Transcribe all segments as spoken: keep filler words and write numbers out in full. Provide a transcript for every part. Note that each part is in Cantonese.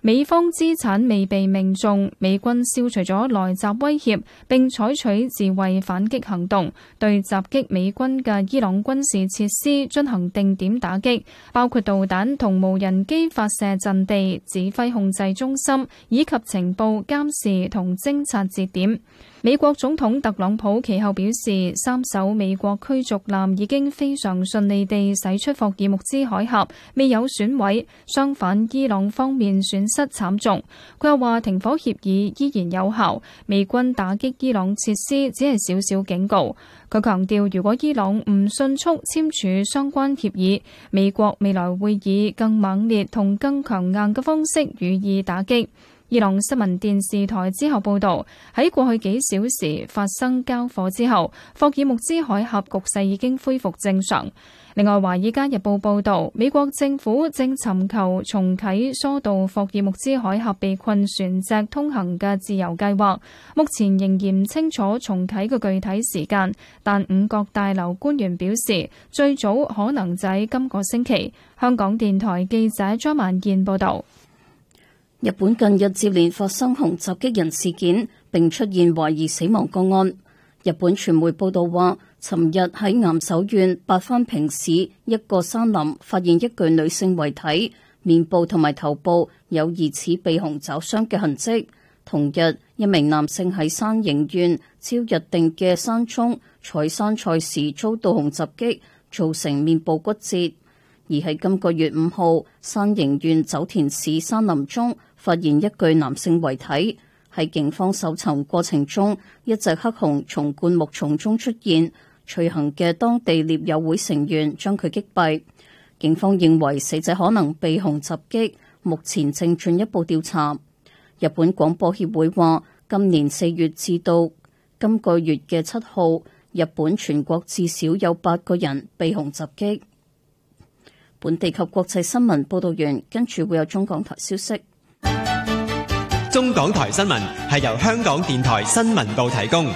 美方資產未被命中，美軍消除咗來襲威脅，並採取自衛反擊行動，對襲擊美軍嘅伊朗軍事設施進行定點打擊，包括導彈同無人機發射陣地、指揮控制中心以及情報監視同偵察節點。美國總統特朗普其後表示，三艘美國驅逐艦已經非常順利地駛出霍爾木茲海峽，未有損毀，相反伊朗方面損失慘重。佢又話停火協議依然有效，美軍打擊伊朗設施只係少少警告。佢強調，如果伊朗唔迅速簽署相關協議，美國未來會以更猛烈同更強硬嘅方式予以打擊。伊朗新聞電視台之後報道，喺過去幾小時發生交火之後，霍爾木茲海峽局勢已經恢復正常。另外，《華爾街日報》報道，美國政府正尋求重啟疏導霍爾木茲海峽被困船隻通行嘅自由計劃，目前仍然唔清楚重啟嘅具體時間，但五角大樓官員表示，最早可能就喺今個星期。香港電台記者張萬燕報道。 日本近日接連發生恐襲擊人事件，並出現懷疑死亡個案。日本傳媒報道話，尋日喺岩手縣八幡平市一個山林發現一具女性遺體，面部同埋頭部有疑似被熊爪傷嘅痕跡。同日，一名男性喺山形縣朝日町嘅山中採山賽時遭到熊襲擊，造成面部骨折。而喺今個月五號，山形縣酒田市山林中發現一具男性遺體。喺警方搜尋過程中，一隻黑熊從灌木叢中出現，隨行嘅當地獵友會成員將佢擊斃。警方認為死者可能被熊襲擊，目前正進一步調查。日本廣播協會話，今年四月至到今個月嘅七號，日本全國至少有八個人被熊襲擊。本地及國際新聞報道完，跟住會有中港台消息。 中港台新聞係由香港電台新聞部提供。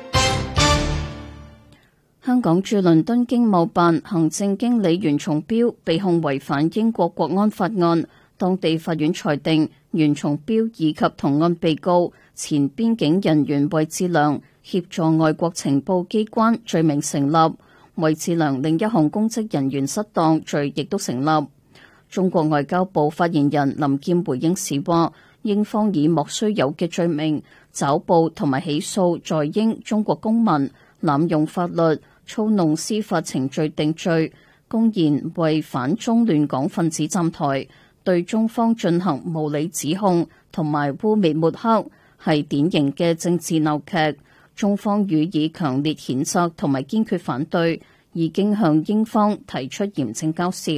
香港駐倫敦經貿辦行政經理袁松標被控違反英國國安法案，當地法院裁定袁松標以及同案被告前邊境人員韋志良協助外國情報機關罪名成立。韋志良另一項公職人員失當罪亦都成立。中國外交部發言人林劍回應時話，英方以莫須有嘅罪名抓捕同埋起訴在英中國公民，濫用法律、操弄司法程序定罪，公然為反中亂港分子站台，對中方進行無理指控同埋污衊抹黑，係典型嘅政治鬧劇。中方予以強烈譴責同埋堅決反對，已經向英方提出嚴正交涉。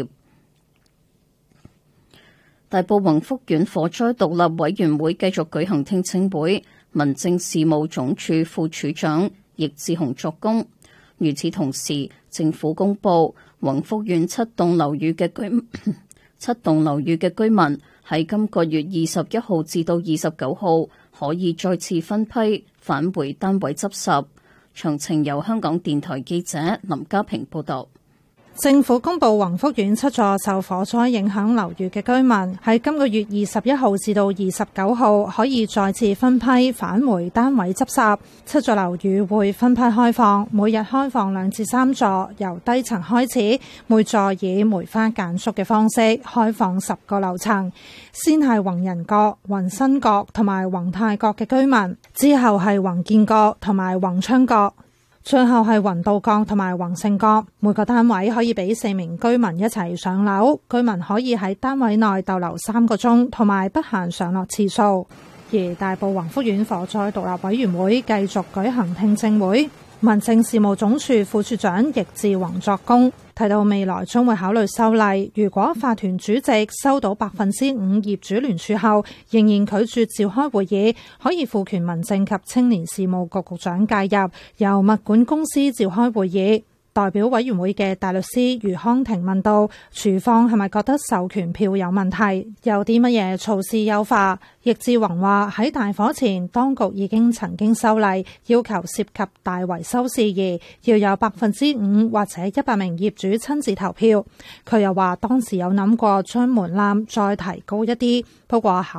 大埔宏福苑火災獨立委員會繼續舉行聽證會，民政事務總署副署長易志雄作供。與此同時，政府公布宏福苑七棟樓宇嘅居七棟樓宇嘅居民喺今個月二十一號至到二十九號可以再次分批返回單位執拾。詳情由香港電台記者林家平報道。 政府公布宏福苑七座受火災影響樓宇嘅居民喺今個月二十一號至到二十九號可以再次分批返回單位執拾。七座樓宇會分批開放，每日開放兩至三座，由低層開始，每座以梅花間竹嘅方式開放十個樓層。先係宏仁閣、宏新閣同埋宏泰閣嘅居民，之後係宏建閣同埋宏昌閣，最後係宏道閣同埋宏盛閣。每個單位可以俾四名居民一齊上樓，居民可以喺單位內逗留三個鐘，同埋不限上落次數。而大埔宏福苑火災獨立委員會繼續舉行聽證會，民政事務總署副署長易志宏作供，提到未來將會考慮修例，如果法團主席收到百分之五業主聯署後仍然拒絕召開會議，可以賦權民政及青年事務局局長介入，由物管公司召開會議。代表委員會嘅大律師余康庭問到，署方係咪覺得授權票有問題，有啲乜嘢措施優化？易志宏話喺大火前，當局已經曾經修例，要求涉及大維修事宜要有百分之五或者一百名業主親自投票。佢又話當時有諗過將門檻再提高一啲，不過考